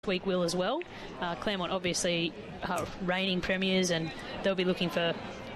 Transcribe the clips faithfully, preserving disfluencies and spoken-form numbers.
week will as well. Uh, Claremont obviously are reigning premiers, and they'll be looking for,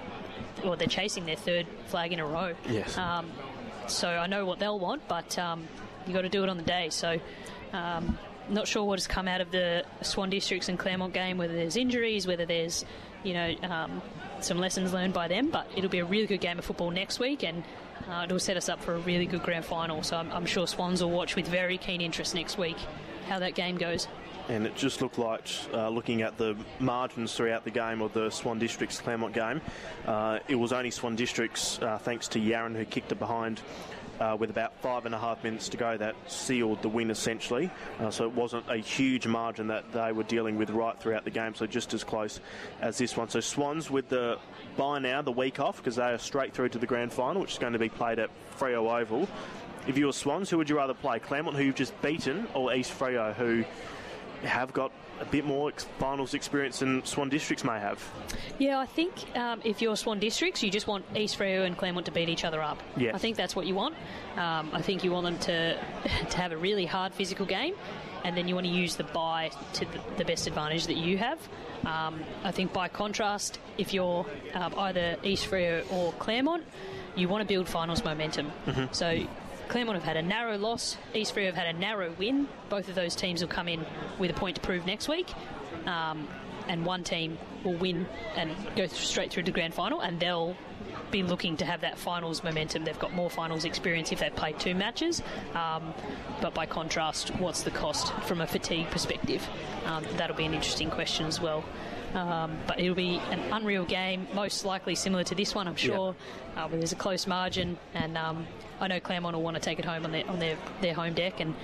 well, they're chasing their third flag in a row. Yes. Um, so I know what they'll want, but um, you got to do it on the day. So um, not sure what has come out of the Swan Districts and Claremont game, whether there's injuries, whether there's, you know, um, some lessons learned by them, but it'll be a really good game of football next week, and uh, it'll set us up for a really good grand final. So I'm, I'm sure Swans will watch with very keen interest next week how that game goes. And it just looked like, uh, looking at the margins throughout the game of the Swan Districts Claremont game, uh, it was only Swan Districts, uh, thanks to Yaron, who kicked it behind uh, with about five and a half minutes to go, that sealed the win essentially. Uh, so it wasn't a huge margin that they were dealing with right throughout the game, so just as close as this one. So Swans with the bye now, the week off, because they are straight through to the grand final, which is going to be played at Freo Oval. If you were Swans, who would you rather play? Claremont, who you've just beaten, or East Freo, who have got a bit more ex- finals experience than Swan Districts may have? Yeah, I think um, if you're Swan Districts, you just want East Freo and Claremont to beat each other up. Yes. I think that's what you want. Um, I think you want them to to have a really hard physical game, and then you want to use the bye to the, the best advantage that you have. Um, I think by contrast, if you're um, either East Freo or Claremont, you want to build finals momentum. Mm-hmm. So Claremont have had a narrow loss, East Freo have had a narrow win. Both of those teams will come in with a point to prove next week, um, and one team will win and go straight through to the grand final, and they'll be looking to have that finals momentum. They've got more finals experience if they've played two matches, um, but by contrast, what's the cost from a fatigue perspective? Um, that'll be an interesting question as well. Um, but it'll be an unreal game, most likely similar to this one, I'm sure. Yeah. Uh, but there's a close margin, and um, I know Claremont will want to take it home on their on their, their home deck, and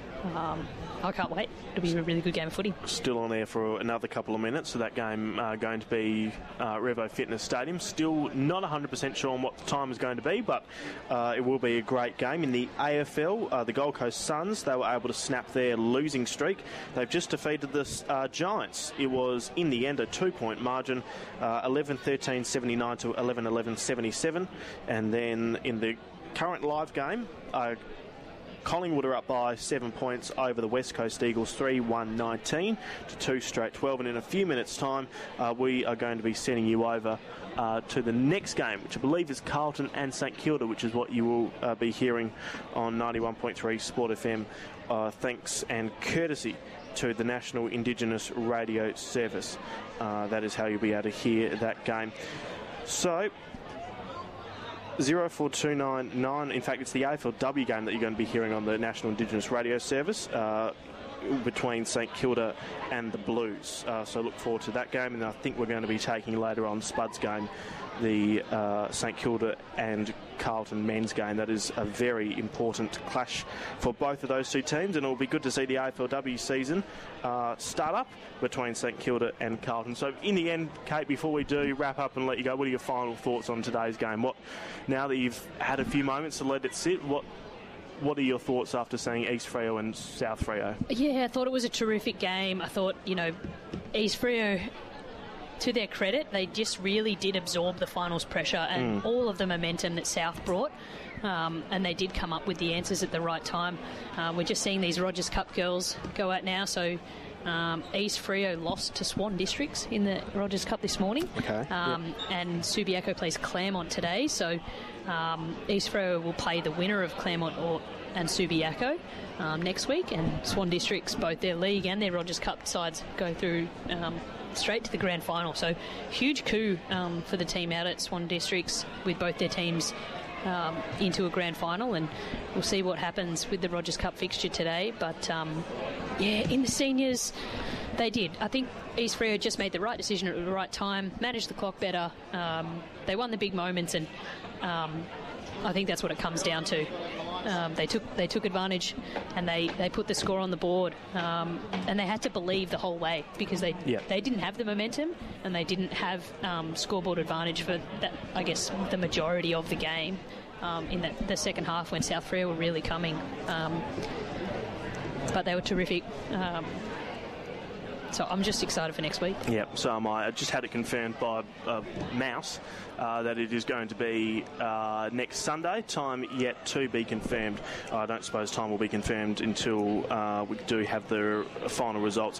um, I can't wait. It'll be a really good game of footy. Still on there for another couple of minutes. So that game uh, going to be uh, Revo Fitness Stadium. Still not one hundred percent sure on what the time is going to be, but uh, it will be a great game. In the A F L, uh, the Gold Coast Suns, they were able to snap their losing streak. They've just defeated the uh, Giants. It was, in the end, a two-point margin, uh, eleven thirteen seventy-nine to eleven eleven seventy-seven. And then in the current live game, uh, Collingwood are up by seven points over the West Coast Eagles, three one nineteen to two straight twelve. And in a few minutes' time, uh, we are going to be sending you over uh, to the next game, which I believe is Carlton and St Kilda, which is what you will uh, be hearing on ninety-one point three Sport F M. Uh, thanks and courtesy to the National Indigenous Radio Service. Uh, that is how you'll be able to hear that game. So, zero four two nine nine, in fact it's the A F L W game that you're going to be hearing on the National Indigenous Radio Service uh, between St Kilda and the Blues. Uh, so look forward to that game, and I think we're going to be taking later on Spud's game, the uh, St Kilda and Carlton men's game. That is a very important clash for both of those two teams, and it will be good to see the A F L W season uh, start up between St Kilda and Carlton. So in the end, Kate, before we do wrap up and let you go, what are your final thoughts on today's game? What, now that you've had a few moments to let it sit, what What are your thoughts after seeing East Freo and South Freo? Yeah, I thought it was a terrific game. I thought, you know, East Freo, to their credit, they just really did absorb the finals pressure and mm. all of the momentum that South brought. Um, and they did come up with the answers at the right time. Uh, we're just seeing these Rogers Cup girls go out now. So um, East Freo lost to Swan Districts in the Rogers Cup this morning. Okay. Um, yep. And Subiaco plays Claremont today. So um, East Freo will play the winner of Claremont or and Subiaco um, next week. And Swan Districts, both their league and their Rogers Cup sides, go through um, straight to the grand final. So huge coup um, for the team out at Swan Districts with both their teams um, into a grand final, and we'll see what happens with the Rogers Cup fixture today. But um, yeah, in the seniors, they did. I think East Freo just made the right decision at the right time, managed the clock better. Um, they won the big moments, and um, I think that's what it comes down to. Um, they took they took advantage, and they, they put the score on the board, um, and they had to believe the whole way, because they yeah. they didn't have the momentum, and they didn't have um, scoreboard advantage for that, I guess, the majority of the game um, in that, the second half when South Freo were really coming. Um, but they were terrific. Um, so I'm just excited for next week. Yep, so am I. I just had it confirmed by uh, Mouse uh, that it is going to be uh, next Sunday. Time yet to be confirmed. I don't suppose time will be confirmed until uh, we do have the final results